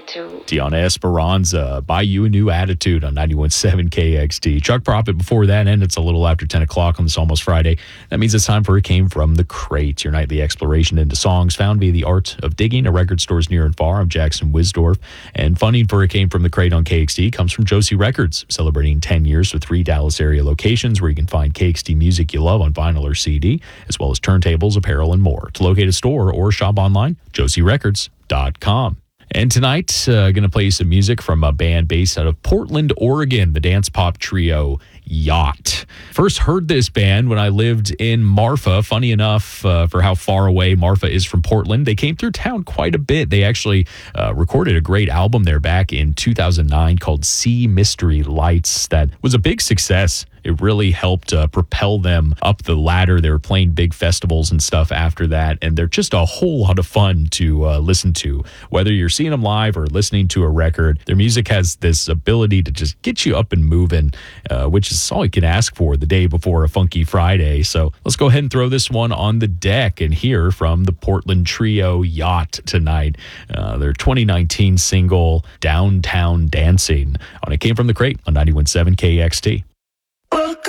attitude. Tiana Esperanza, Buy You a New Attitude on 91.7 KXT. Chuck Prophet before that, and it's a little after 10 o'clock on this almost Friday. That means it's time for It Came From the Crate, your nightly exploration into songs found via the art of digging at record stores near and far. I'm Jackson Wisdorf, and funding for It Came From the Crate on KXT comes from Josie Records, celebrating 10 years with 3 Dallas area locations where you can find KXT music you love on vinyl or CD, as well as turntables, apparel, and more. To locate a store or shop online, josierecords.com. And tonight, going to play some music from a band based out of Portland, Oregon, the dance pop trio Yacht. First heard this band when I lived in Marfa. Funny enough, for how far away Marfa is from Portland, they came through town quite a bit. They actually recorded a great album there back in 2009 called Sea Mystery Lights that was a big success. It really helped propel them up the ladder. They were playing big festivals and stuff after that, and they're just a whole lot of fun to listen to. Whether you're seeing them live or listening to a record, their music has this ability to just get you up and moving, which is all you can ask for the day before a funky Friday. So let's go ahead and throw this one on the deck and hear from the Portland trio Yacht tonight. Their 2019 single, Downtown Dancing, on It Came From the Crate on 91.7 KXT. Woke